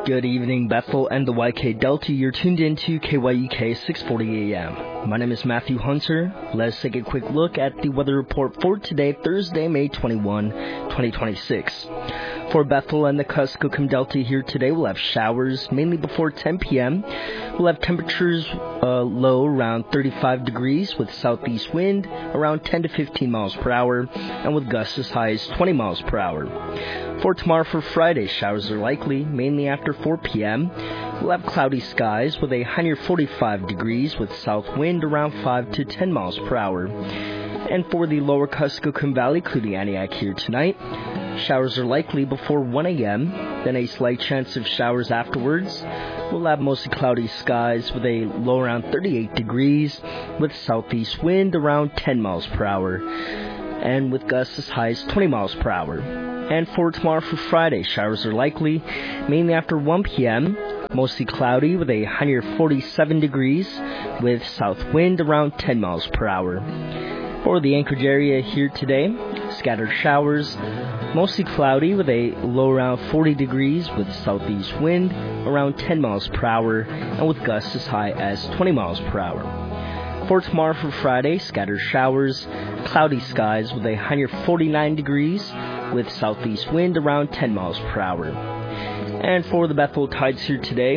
Good evening, Bethel and the YK Delta. You're tuned into KYUK 640 AM. My name is Matthew Hunter. Let's take a quick look at the weather report for today, Thursday, May 21, 2026. For Bethel and the Kuskokwim Delta here today, we'll have showers mainly before 10 p.m. We'll have temperatures low around 35 degrees with southeast wind around 10 to 15 miles per hour and with gusts as high as 20 miles per hour. For tomorrow, for Friday, showers are likely, mainly after 4 p.m. We'll have cloudy skies with a high near 45 degrees with south wind around 5 to 10 miles per hour. And for the lower Kuskokwim Valley, including Antioch here tonight, showers are likely before 1 a.m., then a slight chance of showers afterwards. We'll have mostly cloudy skies with a low around 38 degrees with southeast wind around 10 miles per hour and with gusts as high as 20 miles per hour. And for tomorrow, for Friday, showers are likely, mainly after 1 p.m., mostly cloudy with a high near 47 degrees with south wind around 10 miles per hour. For the Anchorage area here today, scattered showers, mostly cloudy with a low around 40 degrees with southeast wind around 10 miles per hour and with gusts as high as 20 miles per hour. For tomorrow, for Friday, scattered showers, cloudy skies with a high near 49 degrees with southeast wind around 10 miles per hour. And for the Bethel tides here today,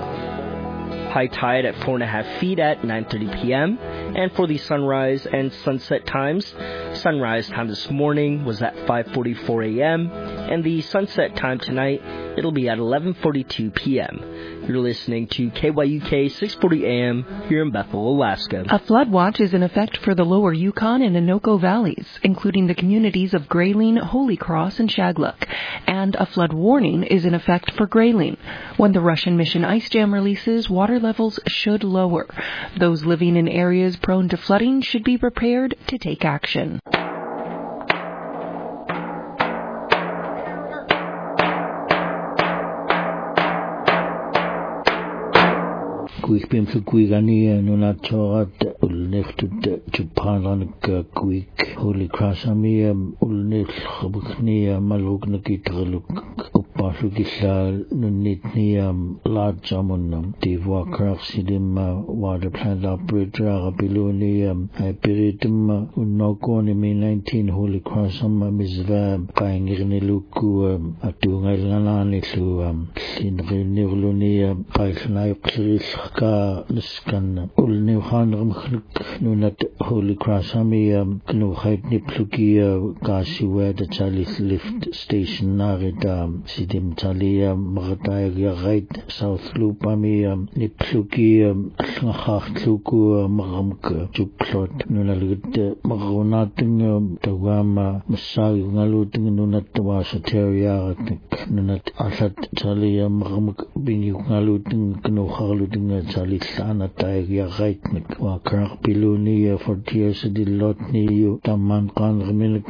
high tide at 4.5 feet at 9:30 p.m. And for the sunrise and sunset times, sunrise time this morning was at 5:44 a.m. and the sunset time tonight, it'll be at 11:42 p.m. You're listening to KYUK 640 AM here in Bethel, Alaska. A flood watch is in effect for the lower Yukon and Anoka valleys, including the communities of Grayling, Holy Cross, and Shagluk. And a flood warning is in effect for Grayling. When the Russian Mission ice jam releases, water levels should lower. Those living in areas prone to flooding should be prepared to take action. Quick beam to Quigani, Nunachorat, Ulnefted Chupanak, Quick, Holy Cross Amia, Ulnef, Habuknia, Malugnakitraluk, Upashukisal, Nunitniam, Larjamunam, Diva Kraxidim, Water Plant Operator, Bilunium, Hyperitum, Unokonimi 19, Holy Cross Mizva, Kaingirniluku, Atungalanani to Sinrinulunia, Paisnai ka niskan ulni khanram khlik nunat Holy Cross Amia knu khait nipluki kasiwa da chalis lift station narita sidim chalia magatay gait South Loop Amia nipluki khakh tluku magamk chuplot nunalit magunating tawama masay ngaluting nunat wasataria nunat asat chalia magamk bingi ngaluting knu khaluting Chalisana Taiga Gaitnik, Wakrak Piluni for tears of the Lotni, Taman Khan Milik,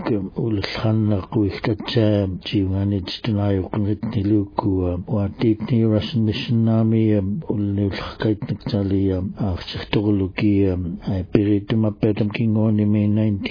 Ulkhana Kuistacha, Chivanich Tanayo Knitniluku, Watitni Russian Missionami, Ulnilkaitnik Chalia, Achitoluki, I Pirituma Petam King on May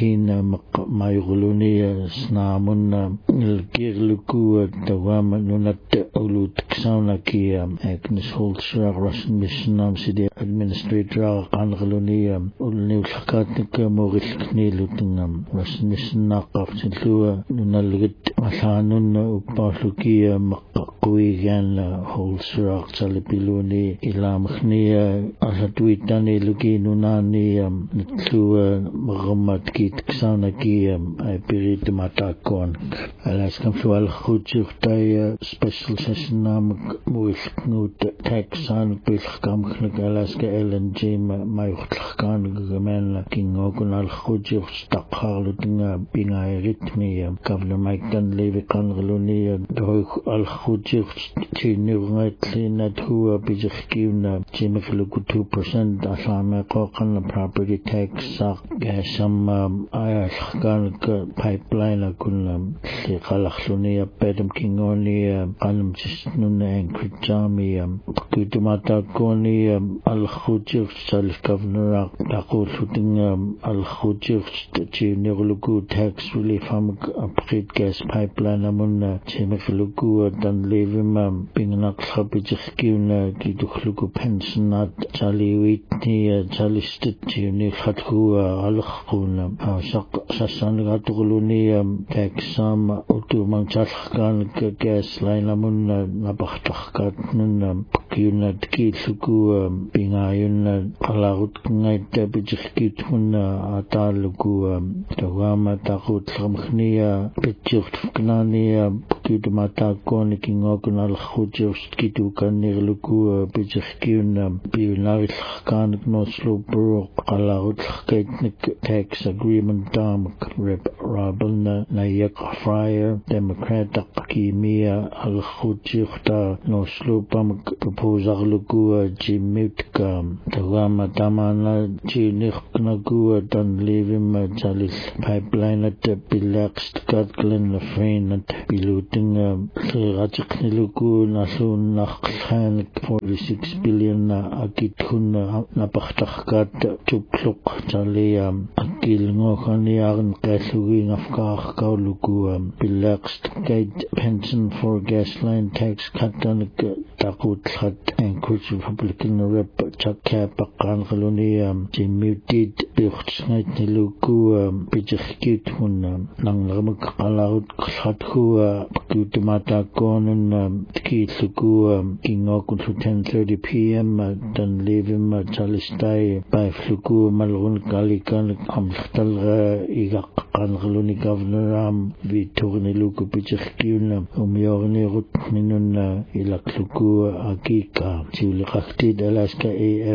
19, Mayuluni, Snamun, Ilkirluku, Tawam, Nunat Ulut Xanaki, Agnes Holzer, Russian Mission City Administrator Angelonia Ulni Katnik Maurice Knilutingham Russian Mission Nakaftilua Nunalit Masanun Upaslukia Makuigan Holsrak Salipiluni Ilamkhnia Asatuitani Luki Nunani Nitlua Magamat Kit Xanaki I Pirit Matakon Alaskam Sual Khutchutaya Special Session Maurice Knut Texan Pilkamkhnik Alaska LNG Mayukhkan Gaman King Ogunal Khujif Stakhalutinga Binga Ritmi Governor Mike Dunleavy Kangalunia Al Khujif Chinurate Linat Hua Bijikuna Jimikluku 2% Asama Kokan property tax Gasam Ayashkan pipeline Kunam Kalaklunia Pedam Kingonia Kanam Chisnuna and Kritjami Kutumata Koni Al Khujif Salif Governor Dakul shooting Al Khujif Chinurluku tax relief Upgrade gas pipeline Amuna Chimikluku Dunleavy levim pingnaqlapijikkiuna kidukhluku pensionat chaliwitni chalistitni khatkua alkhuna sassangatuluni taxam utumang chalkan gas line lamun nabakhtakatnun kiunat kitluku pingayun qalagut ngait bijikitun ataluku tawama taqut khamkhniya pitchufknani kidmata kon kingokun alkhujust kidukan nirluku bijikkiun biunaril kan noslo bro qalagut kaitnik tax agreement dam rep rabelna nayak fryer democrat kimia alkhujta noslo pam proposal luku jimitka tawama tamana chinik nagu dan levim chalis pipeline at bilaxt katglen lafrain at biluting rajikniluku nasun nakhan 46 billion akithun napaktakkat tupluk chalia akil ngokhaniagan kalugi ngafkar kauluku bilaxt gate pension for gasline tax katan takut khat Anchorage Republican rep chakka pakkan kaluni jimutit biuxngait niluku bijikit hun nang lamag kalaut khathu kutumata konen kitluku kingokun 10:30 p.m. dan levim chalistai by fluku malgun kalikan amkhtal igaq kaluni governor vitorniluku bijikkiun umyorni rut minun ilakluku akika Chilqaktid Alaska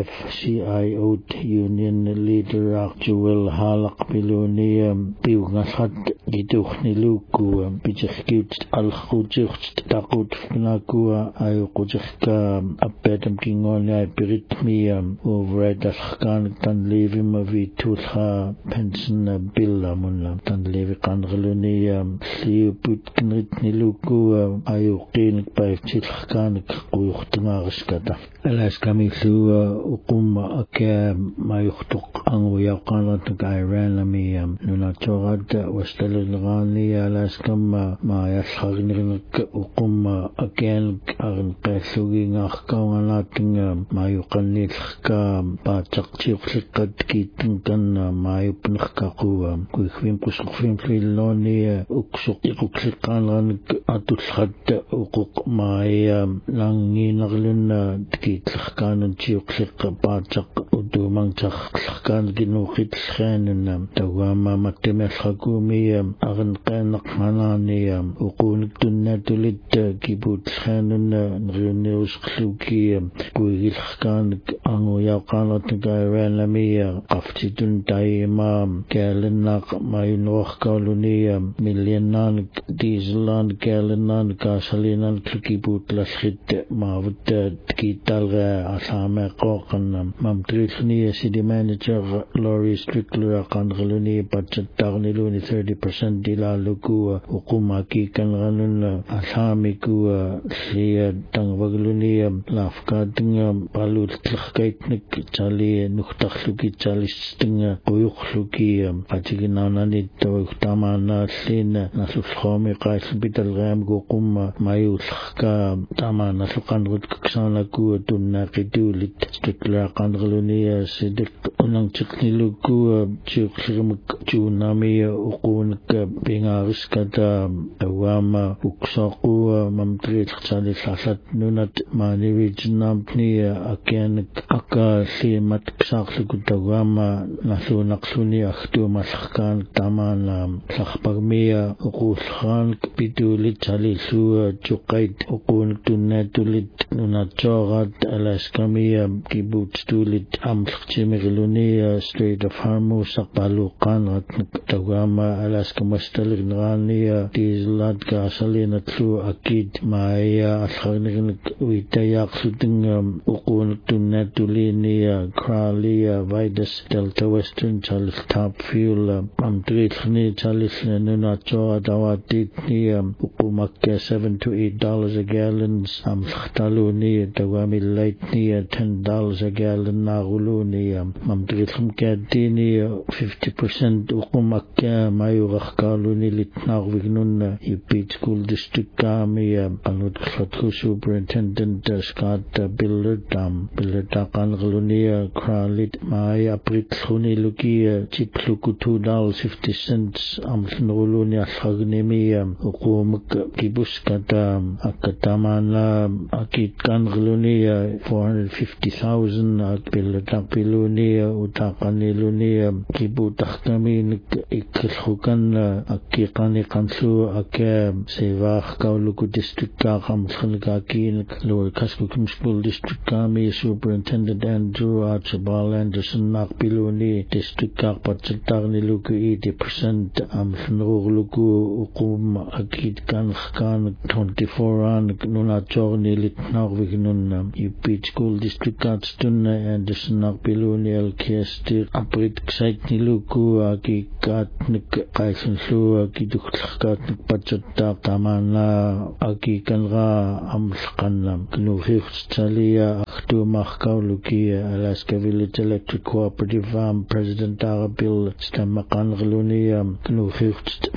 AFCIO Union Leader Actual Halaq Piloni Piungasat Gitukhniluku Bijikit Alkhujust Takut Fnaku Ayukujka Apetam Kingonia Piritmi over Daskan Tan Levim Vitulha Pension Billa Munla Tan Levi Kangaluni Sliuput Knitniluku Ayukin by Chilkan Kuyuhtangariskata Alaska Misu Ukum Aka Mayuhtuk Angu Yakanat Iran Lami Nunachorad Westelrani Alaska Maya Sagnik Ukum Akan Aran Kasugi Nakanating Mayukanilka Pachak Chiflikat Kitinkan Mayupnakaku Kuhim Kusufim Filoni Uksuk Ikuklikan Atulhat Ukuk Maya Langi Naglin Kitlakan Chiuklik Pachak Udumang Chaklan Ginukit Khanan Tawama Matemes Hagumi Aran Kanak Hanani Ukunik Tunatulit Kibut Khanan Renews Kluki Kuilkan Angu Yakanat Gairan Lamia Aftitun Taima Galenak Mayunok Kalunia Millionan Dieselan Galenan Gasalinan Kibut Lashit Mavut Kitalga Asame Kokan Mamtrifni City Manager Laurie Strickler Kangaluni Budget Tarniluni 30% Dila Luku Ukumaki Kanganun Asamiku Sia Tangwagluni Lafkating Palut Klakaitnik Chali Nuktakluki Chalisting Uyukluki Achiginanani Tamana Sin Nasushomi Kaisbital Ram Gokum Mayuska Tamana Sukan Kuksanaku Tunakidulit Strickler Kangaluni Sidik Unang Chikniluku Chiklim Junami Ukunik Bingaruskata Awama Uksaku Mamtrit Chali Sasat Nunat Mani Regionampni Akian Aka Simat Ksaklikutawama Nasunaksuni Akhtu Maskan Tamana Sakpagmia Ukushan Pitulit Chali Su Chukait Ukunik Tunatulit Nunachorat Alaskamia Kibbutz Tulit Amchimilunia Strait of Hormuz Sakpalukan Tawama Alaska Mastalirania Dieselat Gasolina Tlu Akid Maya Asharnik Witayak Suting Ukun Tunatulinia Kralia Vidas Delta Western Chalis Top Fuel Amtritni Chalis Nunacho Dawatitni Ukumakia $7 to $8 a gallon Amchtaluni Tawami Lightni $10 a gallon Naguluni Luni Mamdrikham Kadini 50% Ukum Akka Mayurachkaluni Litnarvignun Ipit School District Kami Anut Khatku Superintendent Scott Billard Kangluni Kralit Mai Aprit Khuni Luki Chipluku $2.50 Amnuluni Alhagnemi Ukum Kibuskata Akatamana Akit Kangluni 450,000 Piluni Utakaniluni Kibutakami Ikhukan Akikani Kansu Ake Sevach Kauluku District Kamshankakin Lower Kaskukum School District Kami Superintendent Andrew Archibald Anderson Nakpiluni District Pachatarni Luku 80% Amshnurluku Ukum Akit Kan 24 an Nunachorni Litnarvignun Beach School District Katstun Anderson Nakpiluni LKST Aprit Ksait Niluku Aki Katnik Kaisen Slu Aki Dukatnik Pachata Tamana Aki Kanra Amskanam Knuhif Talia Achtu Machkauluki Alaska Village Electric Cooperative President Arabil Stamakan Gluni Knuhif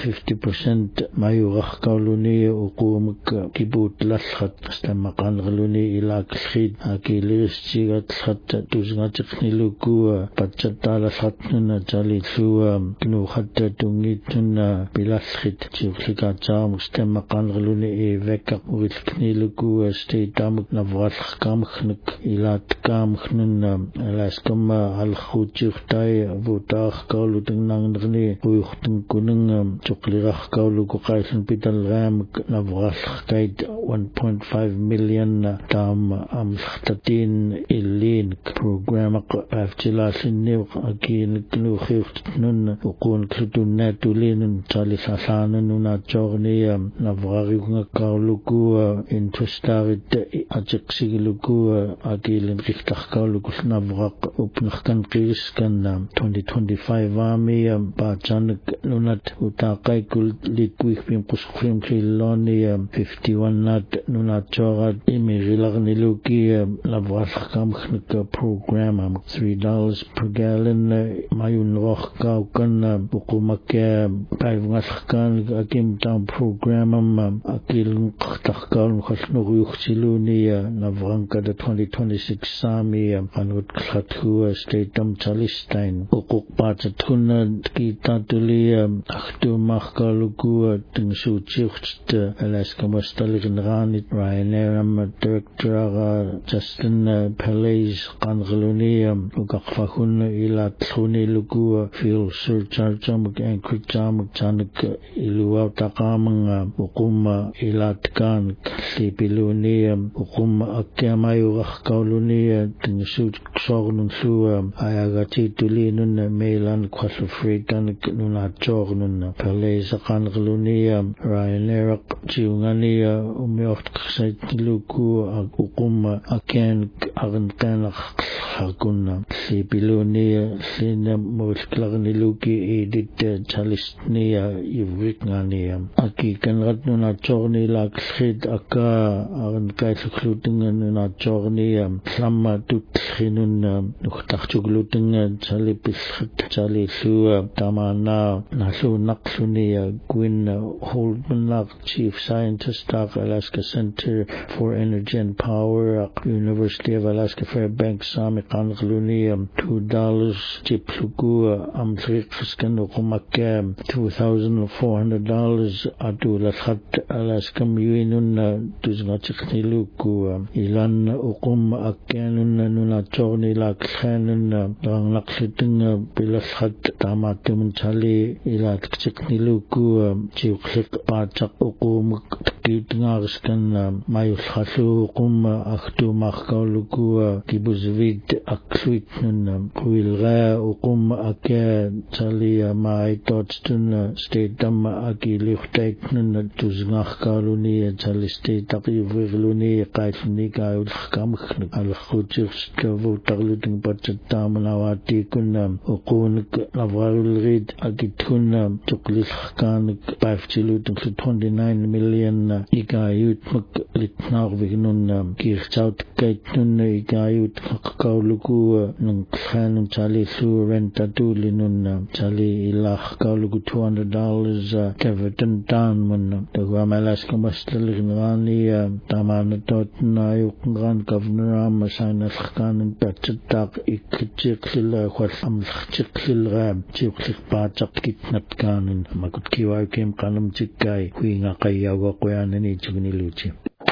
50% Mayurach Kauluni Ukumuk Kibut Lashat Stamakan Gluni Ilak Khid Aki Lirischigat Khat Tuzgatik Niluku Pachata Lashatnuna Jali Su Knuhat Tungituna Bilashit Chiflikacham Stamakan Gluni Vekak Wilkniluku State Amuk Navrash Kamkhnik Ilat Kamkhnun Alaskam Alkhuchtai Vutach Kauluting Nangni Uyuchtung Kunung Chuklirach Kauluku Kaisen Pital Ram Navrash Kaid 1.5 million Tam Amstatin Ilin Program Afchilasin Akin Knuhift Nun Ukun Klutunet Ulin Chalisasan Nuna Chorni Navrarigunga Kauluku Intestarit Ajaxiluku Agilin Richtach Kaulukus Navrak Upnachkan Kiriskan 2025 Army Bachanik Nunat Utakai Kul Liquik Pimpuskrim Kiloni 51 Nat Nunat Chorat Imirilarniluki Lavrashkam program $3 per gallon Mayun Roch Kaukan Bukumake Pavnashkan Akim Town program Akil Takal Khasnuruksiluni Navranka the 2026 Sami Anut Khatu State Chalistein Ukuk Patatuna Kitatuli Achtu Machkaluku Tingsu Chicht Alaska Mustaligan Ranit Ryanair Director Justin Palais Kangaluni Ukakfahun Ilat Huni Luku Fuel Surcharge and Quick Jam Chanik Iluwa Takamang Ukuma Ilat Kan Sipiluni Ukuma Akamayu Kauluni Tingsu Sornun Su Ayagati Tulinun Mailan Quasafritan Nunachornun Palais Kangaluni Ryanair Chiungani Umyoft Ksait Luku Ukuma Aken Arankan Hakuna Sipiluni Sina Musklagni Luki Edit Chalistnia Ivriknania Aki Kanratnuna Chorni Lakshid Aka Arankai Klutingan Chorni Slama Tutrinun Nuchtachuglutingan Chalipis Chalisu Tamana Nasu Naksunia Gwyn Holdman Chief Scientist Alaska Center for Energy and Power University of Alaska Fairbanks Sami Kangluni $2 Chipluku Amtrikiskan Ukumake $2,400 Atu Lashat Alaska Muinun Tuzgachikniluku Ilan Ukum Akanun Nunachorni Lakhanun Ranglaksiting Bilashat Tamatum Chali Ilat Chikniluku Chiklik Pachak Ukum Kitngarskan Mayus Hasu Ukum Achtu Machkauluku Kibuzvid Akswitnun Kuilra Ukum Ake Chali Mai Totstun Statam Aki Lichtaitnun Tuzngach Kaluni Chali State Aki Virluni Kaitni Kaul Kamk alakhuutirs kavuutarluting patsattaamanawaatikun uquunik lavralulriit akitkunna tuqlillqaanik paiftiluutuk 29 million ikaayuutmak litnaarvignun kiirtsautkaitnun ikaayuut qaqqauluku nunqlaanun talillu rentatuulinun tali ilaqqauluku $200 kevetan taanmun tuamalaskamastalignraani tamaanatootnaayuqqan governor sainalqaanin patsattaaq ikkitiiqlilla quallamllertiqlilraa tiuqlirpaataq kitnatkaanin makut kiwaukim qanamtikkai huingaqayyaugaquyaanani tugniluuti.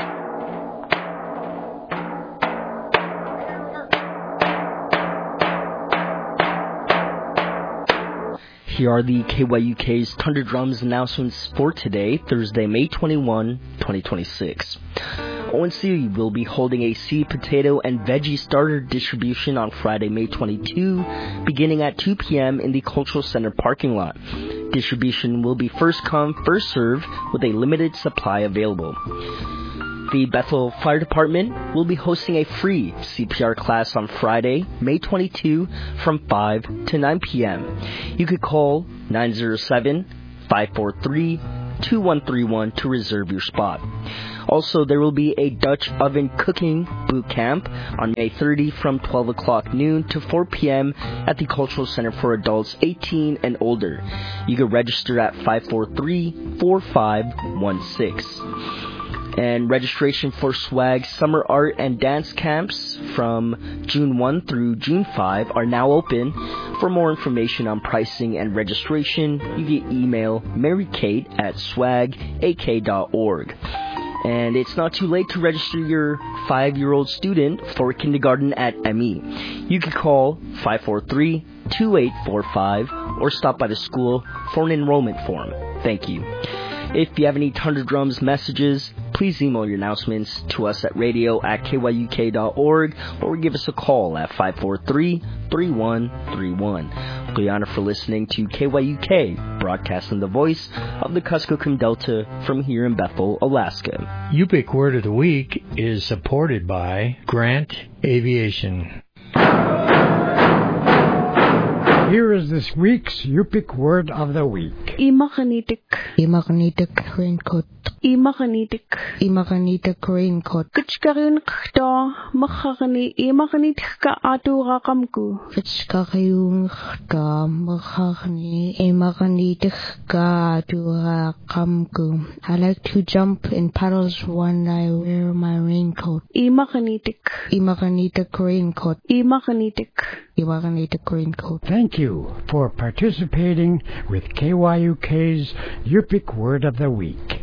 Here are the KYUK's Thunder Drums announcements for today, Thursday, May 21, 2026. ONC will be holding a seed, potato, and veggie starter distribution on Friday, May 22, beginning at 2 p.m. in the Cultural Center parking lot. Distribution will be first come, first served, with a limited supply available. The Bethel Fire Department will be hosting a free CPR class on Friday, May 22 from 5 to 9 p.m. You could call 907-543-2131 to reserve your spot. Also, there will be a Dutch oven cooking boot camp on May 30 from 12 o'clock noon to 4 p.m. at the Cultural Center for Adults 18 and older. You can register at 543-4516. And registration for SWAG Summer Art and Dance Camps from June 1 through June 5 are now open. For more information on pricing and registration, you can email marykate@swagak.org. And it's not too late to register your 5-year-old student for kindergarten at ME. You can call 543-2845 or stop by the school for an enrollment form. Thank you. If you have any Thunder Drums messages, please email your announcements to us at radio@kyuk.org or give us a call at 543-3131. We honor for listening to KYUK, broadcasting the voice of the Kuskokwim Delta from here in Bethel, Alaska. Yupik Word of the Week is supported by Grant Aviation. Here is this week's Yupik Word of the Week. Imagnetic. Imagnetic raincoat. Imagnetic. Imagnetic raincoat. Kitskarin kta makhagni imagnet ka atura kamku. Kitskarin kta makhagni imagnetic ka atura kamku. I like to jump in puddles when I wear my raincoat. Imagnetic. Imagnetic raincoat. Imagnetic. Imagnetic raincoat. Thank you for participating with KYUK's Yupik Word of the Week.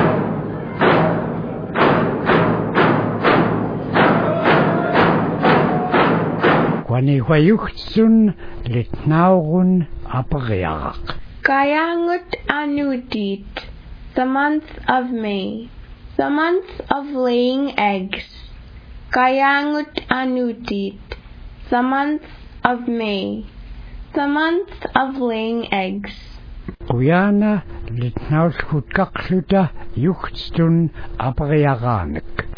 Kwanihuayuchtsun litnaurun apariak. Kayangut anutit. The month of May. The month of laying eggs. Kayangut anutit. The month of May. The month of laying eggs. Kuyana litnaulkut kakluta yuchtstun apariaganik.